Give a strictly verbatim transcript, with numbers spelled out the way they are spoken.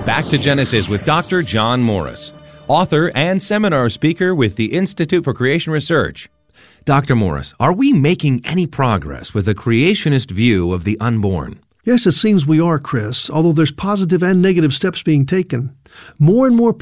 Back to Genesis with Doctor John Morris, author and seminar speaker with the Institute for Creation Research. Doctor Morris, are we making any progress with a creationist view of the unborn? Yes, it seems we are, Chris, although there's positive and negative steps being taken. More and more